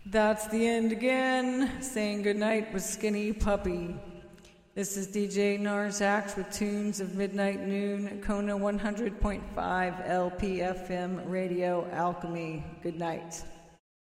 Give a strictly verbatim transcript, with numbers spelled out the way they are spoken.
That's the end again. Saying goodnight with Skinny Puppy. This is D J Narzax with Tunes of Midnight Noon, Kona one hundred point five L P F M Radio Alchemy. Good night.